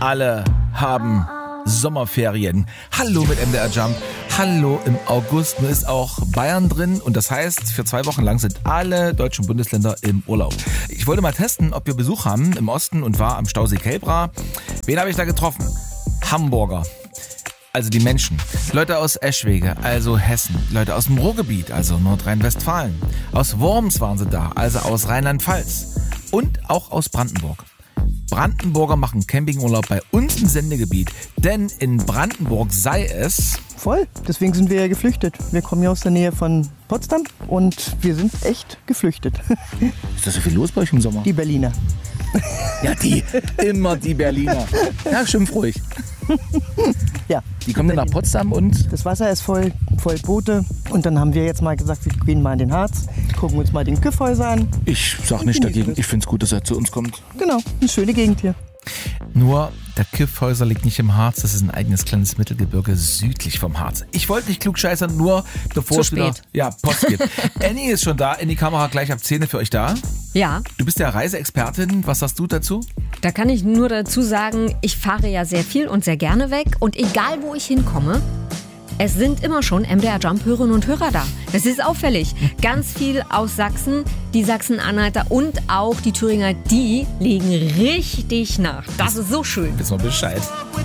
alle haben Sommerferien. Hallo mit MDR Jump. Hallo im August. Nur ist auch Bayern drin und das heißt, für 2 Wochen lang sind alle deutschen Bundesländer im Urlaub. Ich wollte mal testen, ob wir Besuch haben im Osten und war am Stausee Kelbra. Wen habe ich da getroffen? Hamburger. Also die Menschen. Leute aus Eschwege, also Hessen. Leute aus dem Ruhrgebiet, also Nordrhein-Westfalen. Aus Worms waren sie da, also aus Rheinland-Pfalz. Und auch aus Brandenburg. Brandenburger machen Campingurlaub bei uns im Sendegebiet. Denn in Brandenburg sei es... Voll, deswegen sind wir ja geflüchtet. Wir kommen ja aus der Nähe von Potsdam und wir sind echt geflüchtet. Ist da so viel los bei euch im Sommer? Die Berliner. Ja, immer die Berliner. Ja, schimpf ruhig. Ja. Die kommen dann nach Potsdam und... Das Wasser ist voll Boote. Und dann haben wir jetzt mal gesagt, wir gehen mal in den Harz, gucken uns mal den Kyffhäuser an. Ich sag nicht dagegen, ich find's gut, dass er zu uns kommt. Genau, eine schöne Gegend hier. Nur, der Kyffhäuser liegt nicht im Harz, das ist ein eigenes kleines Mittelgebirge südlich vom Harz. Ich wollte nicht klugscheißern, nur bevor es wieder Post gibt. Annie ist schon da, Annie Kamera gleich ab 10 für euch da. Ja. Du bist ja Reiseexpertin, was sagst du dazu? Da kann ich nur dazu sagen, ich fahre ja sehr viel und sehr gerne weg und egal wo ich hinkomme, es sind immer schon MDR Jump-Hörerinnen und Hörer da. Das ist auffällig. Ganz viel aus Sachsen, die Sachsen-Anhalter und auch die Thüringer, die legen richtig nach. Das ist so schön. Wissen wir Bescheid.